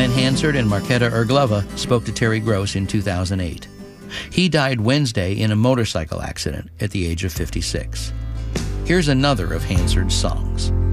Brian Hansard and Marketa Erglova spoke to Terry Gross in 2008. He died Wednesday in a motorcycle accident at the age of 56. Here's another of Hansard's songs.